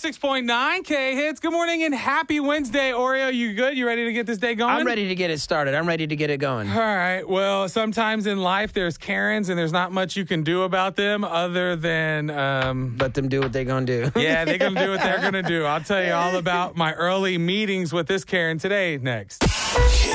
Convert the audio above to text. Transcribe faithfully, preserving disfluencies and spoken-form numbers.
six point nine K Hits. Good morning and happy Wednesday, Oreo. You good? You ready to get this day going? I'm ready to get it started. I'm ready to get it going. All right. Well, sometimes in life there's Karens and there's not much you can do about them other than... Um, Let them do what they're going to do. yeah, they're going to do what they're going to do. I'll tell you all about my early meetings with this Karen today next.